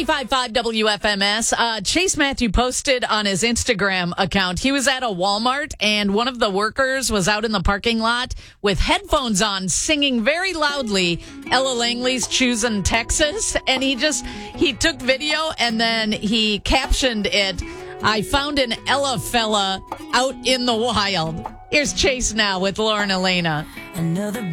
95.5 WFMS. Chase Matthew posted on his Instagram account. He was at a Walmart, and one of the workers was out in the parking lot with headphones on, singing very loudly Ella Langley's Choosin' Texas. And he took video, and then he captioned it, "I found an Ella fella out in the wild." Here's Chase now with Lauren Elena. Another